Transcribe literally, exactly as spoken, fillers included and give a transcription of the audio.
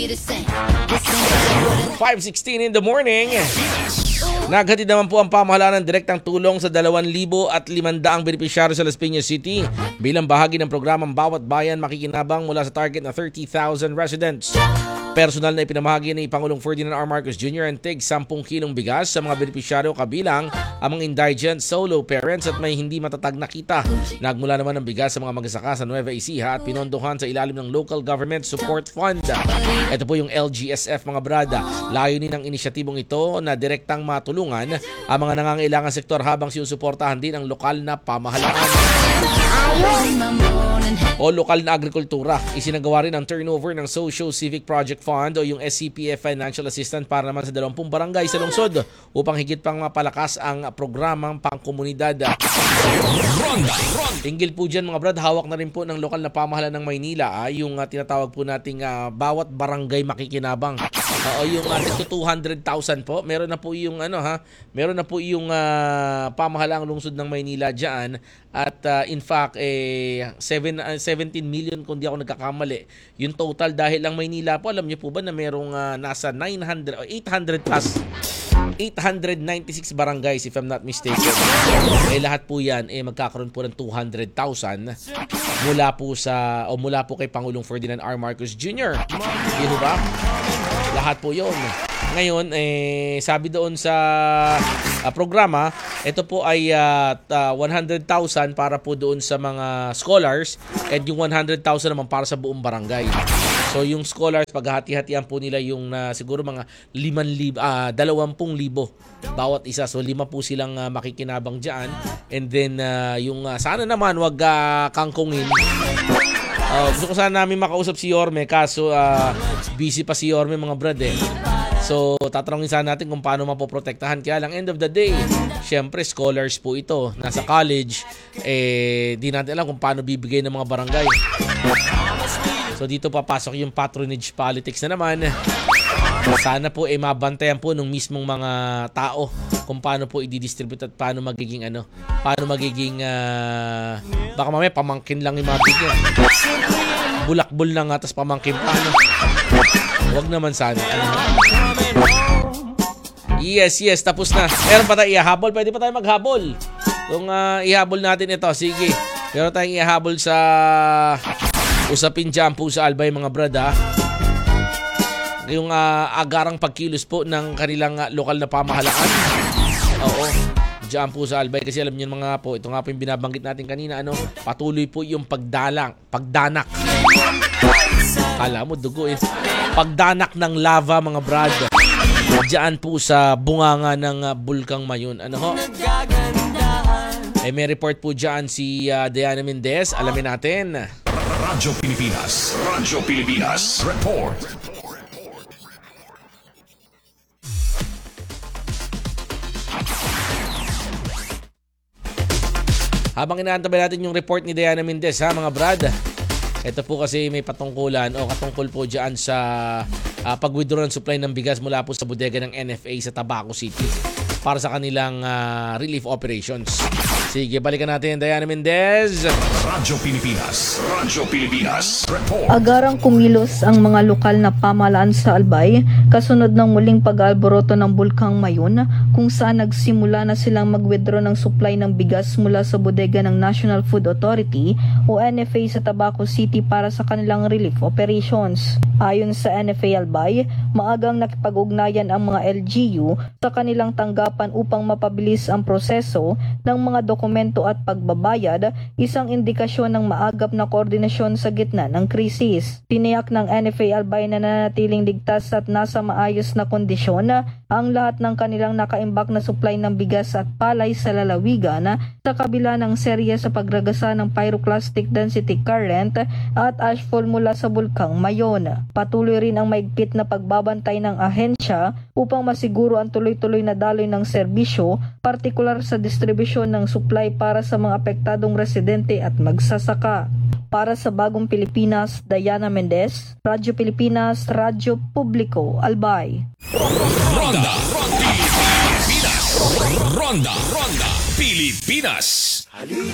five sixteen in the morning. Naghatid naman po ang pamahalaan ng direktang tulong sa dalawang libo at limandaang benepisyaryo sa Las Piñas City bilang bahagi ng programang Bawat Bayan Makikinabang mula sa target na thirty thousand residents. Personal na ipinamahagi ni Pangulong Ferdinand R. Marcos Junior ang tig ten kilong bigas sa mga benepisyaryo kabilang ang mga indigent, solo parents at may hindi matatag na kita. Nagmula naman ang bigas sa mga magsasaka sa Nueva Ecija at pinondohan sa ilalim ng Local Government Support Fund. Ito po yung L G S F mga brada. Layunin ng inisyatibong ito na direktang matulungan ang mga nangangailangan sektor habang sinusuportahan din ang lokal na pamahalaan o lokal na agrikultura. Isinagawa rin ang turnover ng Social Civic Project Fund o yung S C P F Financial Assistance para naman sa dalawampung barangay sa lungsod upang higit pang mapalakas ang programang pangkomunidad. Tinggil po dyan mga brad, hawak na rin po ng lokal na pamahalaan ng Maynila ah, yung uh, tinatawag po nating uh, Bawat Barangay Makikinabang. Uh, o yung uh, two hundred thousand po. Meron na po yung ano ha, meron na po yung uh, pamahalaang lungsod ng Maynila diyan at uh, in fact eh seven, uh, seventeen million kung di ako nagkakamali. Yung total dahil lang Maynila po, alam niyo po ba na merong uh, nasa nine hundred or eight hundred plus eight hundred ninety-six barangays if I'm not mistaken. Eh lahat po yan eh magkakaroon po ng two hundred thousand mula po sa o mula po kay Pangulong Ferdinand R. Marcos Junior Di ba? Lahat po 'yon. Ngayon eh sabi doon sa uh, programa, ito po ay uh, uh, one hundred thousand para po doon sa mga scholars at yung one hundred thousand naman para sa buong barangay. So yung scholars, paghati-hatian po nila yung uh, siguro mga liman libo, uh, dalawampung libo bawat isa. So lima po silang uh, makikinabang dyan. And then uh, yung uh, sana naman wag uh, kangkongin. Uh, gusto ko sana namin makausap si Yorme kaso uh, busy pa si Yorme mga brad eh. So tatanungin sana natin kung paano mapoprotektahan. Kaya lang end of the day, syempre scholars po ito. Nasa college, eh di natin alam kung paano bibigay ng mga barangay. So dito papasok yung patronage politics na naman. Sana po eh mabantayan po ng mismong mga tao kung paano po i-distribute at paano magiging ano, paano magiging uh, baka mamaya pamangkin lang yung mabigyan. Bulakbol na nga tapos pamangkin pa. Ano? Huwag naman sana. Ano? Yes, yes, tapos na. Meron pa tayo ihahabol. Pwede pa tayo maghabol. Kung uh, ihabol natin ito, sige. Meron tayong ihahabol sa usapin dyan po sa Albay mga brada. Yung uh, agarang pagkilos po ng kanilang uh, lokal na pamahalaan. Oo. Diyan po sa Albay kasi alam niyo mga po, ito nga po yung binabanggit natin kanina, ano, patuloy po yung pagdalang, pagdanak. Kala mo dugo eh. Pagdanak ng lava mga brad. Diyan po sa bunganga ng uh, Bulkang Mayon. Ano ho? Eh may report po diyan si uh, Diana Mendez. Alamin natin. Radyo Pilipinas. Radyo Pilipinas. Report. Habang inaantabay natin yung report ni Diana Mendez ha mga brad. Ito po kasi may patungkulan o katungkol po dyan sa uh, pag-withdraw ng supply ng bigas mula po sa bodega ng N F A sa Tabaco City para sa kanilang uh, relief operations. Sige, balikan natin Diana Mendez. Radyo Pilipinas. Radyo Pilipinas. Report. Agarang kumilos ang mga lokal na pamahalaan sa Albay kasunod ng muling pag-alboroto ng Bulkang Mayon kung saan nagsimula na silang mag-withdraw ng supply ng bigas mula sa bodega ng National Food Authority o N F A sa Tabaco City para sa kanilang relief operations. Ayon sa N F A Albay, maagang nakipag-ugnayan ang mga L G U sa kanilang tanggapan upang mapabilis ang proseso ng mga dokumento at pagbabayad, isang indikasyon ng maagap na koordinasyon sa gitna ng krisis. Tiniyak ng N F A Albay na nanatiling ligtas at nasa maayos na kondisyon ang lahat ng kanilang nakaimbak na supply ng bigas at palay sa lalawigan sa kabila ng serya sa pagragasa ng pyroclastic density current at ashfall mula sa Bulkang Mayon. Patuloy rin ang maigpit na pagbabantay ng ahensya upang masiguro ang tuloy-tuloy na daloy ng serbisyo, partikular sa distribusyon ng supply para sa mga apektadong residente at magsasaka. Para sa Bagong Pilipinas, Diana Mendez, Radyo Pilipinas, Radyo Publiko, Albay. Ronda Ronda Pilipinas. Ronda Ronda Pilipinas.